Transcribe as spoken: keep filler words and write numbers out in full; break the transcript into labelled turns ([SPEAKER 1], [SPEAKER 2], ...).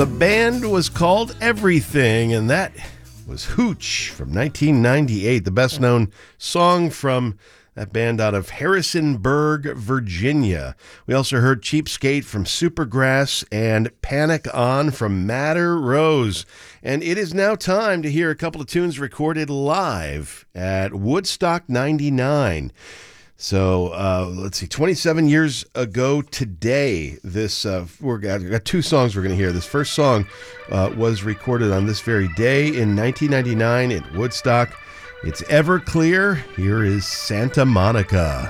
[SPEAKER 1] The band was called Everything, and that was Hooch from nineteen ninety-eight, the best-known song from that band out of Harrisonburg, Virginia. We also heard Cheapskate from Supergrass and Panic On from Madder Rose. And it is now time to hear a couple of tunes recorded live at Woodstock ninety-nine. So uh, let's see, twenty-seven years ago today, this uh, we're got, got two songs we're going to hear. This first song uh, was recorded on this very day in nineteen ninety-nine at Woodstock. It's Everclear. Here is Santa Monica.